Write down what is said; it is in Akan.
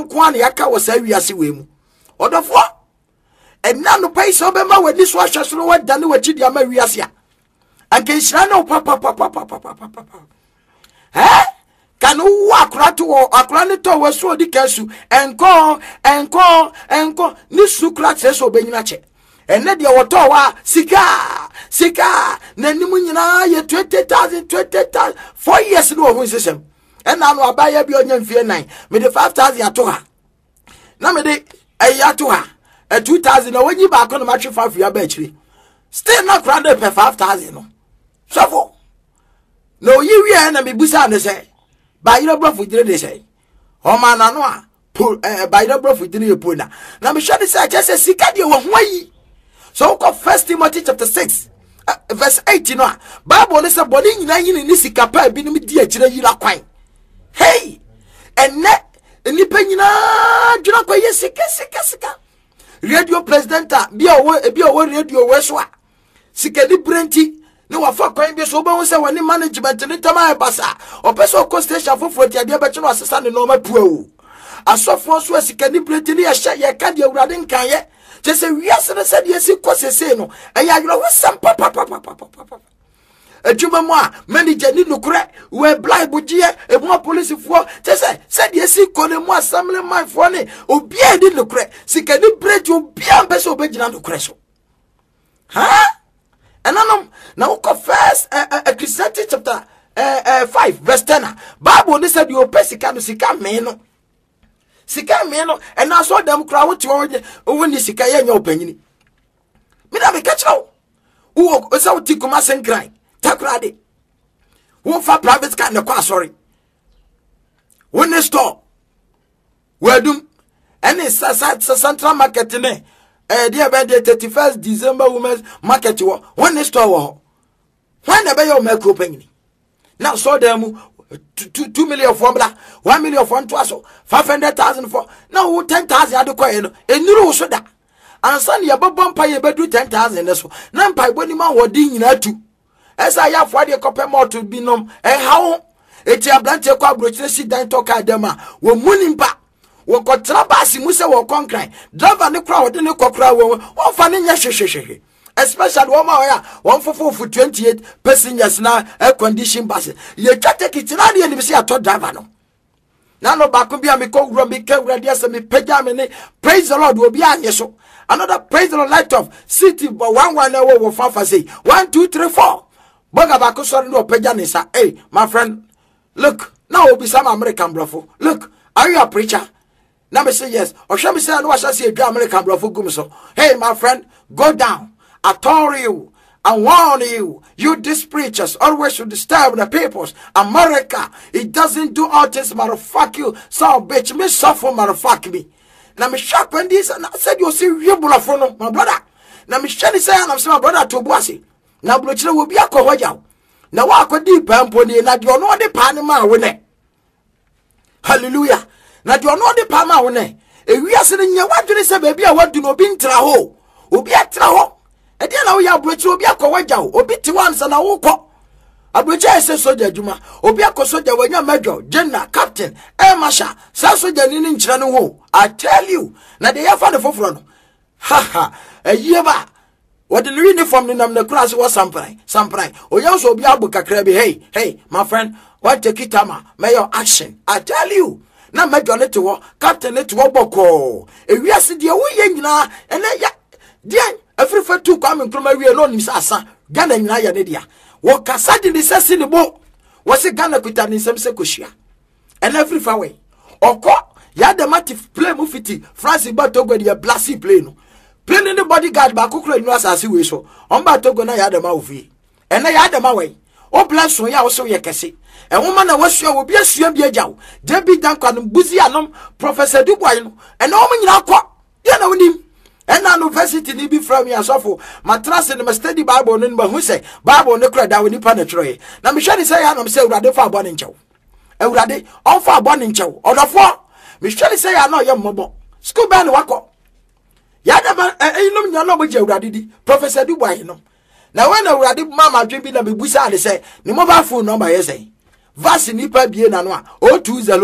nko na yaka wo sa wiase we mu odofo enna no pai so be ma wani so ahwe so no wada ne wachi dia ma wiase a anke nhira no papa kanu akura ne to waso odi kasu enko ni sukra tseso benyina che enne de woto wa sika na nimu nyina ye 20,000 4 years no ho system enna no abaya bi onya mfie 9 me de 5,000 ato ha na me de ato ha 2,000 na wonyi ba ko no matwe 5 ya ba chiri still na kura de per 5,000 no so no yi wi na me busa ne say ba yiro bro fudire de say o ma na no a ba yiro bro fudire ye pona na me hwe de say chese sika de wo ho yi. So ko 1 Timothy chapter 6 verse 8 no Bible ne say boni nyina yin ni sika pa bi nim di akire yira kwan hey enne nipa nyina dwuna kwa ye sika radio president bi owo radio we so a sika di brenti ne wa fa kwan bi so ba won say woni management ni tama e basa opeso ko station foforo ti ade be che no asesa ne no ma puo asofo so sika di brenti ni ye ka di awurade nkan ye just say we are said yes kwasese no eya yoro wesam papa ejuma mo a manager ni nukure we blind bujie emu police fo just say said yes ko ne mo assembly man fo ne obi e di nukure sika ni bread obi am be so obegina nukure so enanom na wo first Ecclesiastes chapter 5 verse 10 Bible ni said you pesika no sika me no sika me no and na so dem kra wo ti wo ni sika ye nya opanyini me da me ka chiro wo o sa wo ti kuma senkran takra de wo fa private car na kwa sorry wo ne store wadum ene sa central market ne dia be the 31st December women's market wo ne store wo when na be your micro opanyini na so dem 2 million for bla 1 million for ntoaso 500,000 for now 10,000 adekwa no enuru so da ansa ne yebobom pa ye bedu 10,000 so na mpa iboni ma wodi nyina tu esa ya fo de kope moto binom hawo eti ablante kwa brochire si dan to ka dem a wo munimpa wo kotra basi mu se wo konkran driver ne kra wode ne kokra wo fa ne nya hwehwehwe especially one for 28 passengers na air condition bus ye twate kitina de ni bi se ato driver no na no ba ko bia me ko wura me ka wura dia se me pagya me ne praise the Lord obi anye so another praise the Lord light of city but one na wo fa say 1 2 3 4 boga ba ko sorry no pagya ne sa hey my friend look now obi some American brofo look are you a preacher na me say yes or shall me say no shall say American brofo gum so hey my friend go down. I told you, I warn you, you these preachers always should disturb the peoples. America, it doesn't do all this, motherfuck you. So bitch, me suffer, motherfuck me. Now me shock when this, and I said you see you bulafono, my brother. Now me shani say I'm my brother to bossy. Now blochile will be a cohoja. Now walk with deep pony, and you know the panama winner. Hallelujah. Now you know the panama winner. If we are sitting here, what do they say, baby? I want to know being traho. Ubi a traho. E dia na wo ya brochi obi akọwaja obi ti wansa na wo kọ abrochi ese soja djuma obi akosoja wanya major general captain marshal sa soja ni nkyira no ho I tell you na de ya fa de foforo no ha ba what the uniform ni nam na class was samprai oya so obi abu kakra bi hey my friend what take it ama mayor action I tell you na major let wo captain let wo boko ewiase de wo ye nyina ene ya dia every two come nkroma wie no nim asa Ghana nyina ya ne dia wo kasa de sese ne bo wo se Ghana kuta ni sem se kohia and every far way okọ ya de mati play mu fiti France ba Togo de blasi play no play ne bodyguard ba kokoro nu asase we so on ba Togo na ya de ma ofie and na ya de ma we o bless so ya wo so ye kese e wo ma na wasua wo bi asua bi agyawo de bi dan kwa no buzi anom Professor Dubois no and o mo nyina akọ ya na wonim and university ni be from ya sofo matras in my study Bible no ma hu say Bible no kra da woni pa na twere na me hwe ni say ya na me say urade fa abone nchew urade on fa abone nchew odofo me hwe ni say ya na ye mmobo school ban wako ya da ma enum nya no mo je urade di Professor Dubois no na when urade mama dwen bi na me busa ade say ni mobile phone number ye say vasi ni pa bie na no a 020